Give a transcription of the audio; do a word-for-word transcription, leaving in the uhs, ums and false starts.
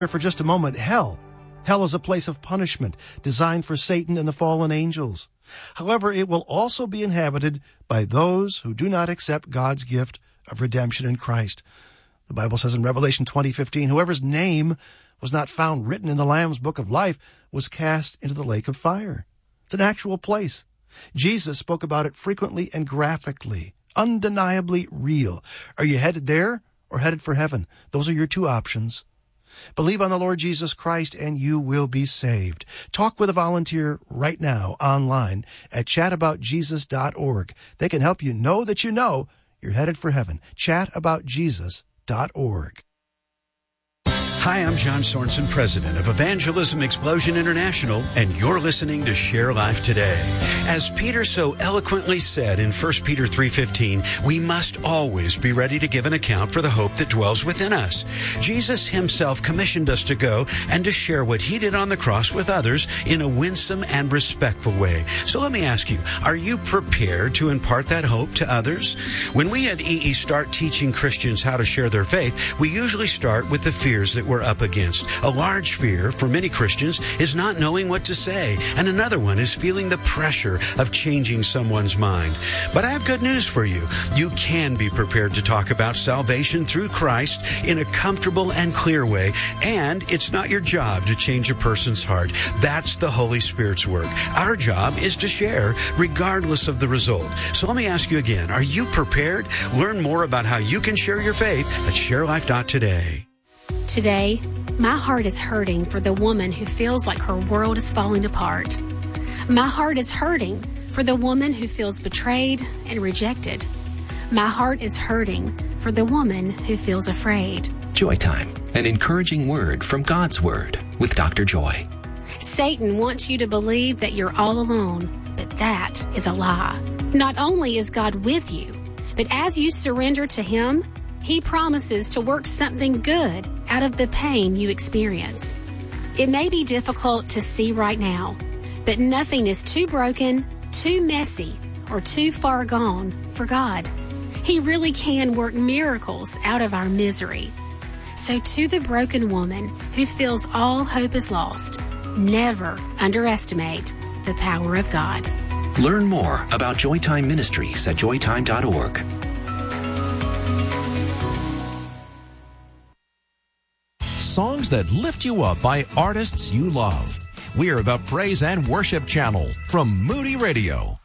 for just a moment, hell. Hell is a place of punishment designed for Satan and the fallen angels. However, it will also be inhabited by those who do not accept God's gift of redemption in Christ. The Bible says in Revelation twenty fifteen, whoever's name was not found written in the Lamb's book of life was cast into the lake of fire. It's an actual place. Jesus spoke about it frequently and graphically, undeniably real. Are you headed there or headed for heaven? Those are your two options. Believe on the Lord Jesus Christ and you will be saved. Talk with a volunteer right now online at chat about jesus dot org. They can help you know that you know you're headed for heaven. chat about jesus dot org. Hi, I'm John Sorensen, president of Evangelism Explosion International, and you're listening to Share Life Today. As Peter so eloquently said in First Peter three fifteen, we must always be ready to give an account for the hope that dwells within us. Jesus himself commissioned us to go and to share what he did on the cross with others in a winsome and respectful way. So let me ask you, are you prepared to impart that hope to others? When we at E E start teaching Christians how to share their faith, we usually start with the fears that we're up against. A large fear for many Christians is not knowing what to say, and another one is feeling the pressure of changing someone's mind. But I have good news for you. You can be prepared to talk about salvation through Christ in a comfortable and clear way, and it's not your job to change a person's heart. That's the Holy Spirit's work. Our job is to share regardless of the result. So let me ask you again, are you prepared? Learn more about how you can share your faith at share life dot today. Today, my heart is hurting for the woman who feels like her world is falling apart. My heart is hurting for the woman who feels betrayed and rejected. My heart is hurting for the woman who feels afraid. Joy Time, an encouraging word from God's Word with Doctor Joy. Satan wants you to believe that you're all alone, but that is a lie. Not only is God with you, but as you surrender to him, he promises to work something good out of the pain you experience. It may be difficult to see right now, but nothing is too broken, too messy, or too far gone for God. He really can work miracles out of our misery. So to the broken woman who feels all hope is lost, never underestimate the power of God. Learn more about Joytime Ministries at joy time dot org. Songs that lift you up by artists you love. We're the Praise and Worship Channel from Moody Radio.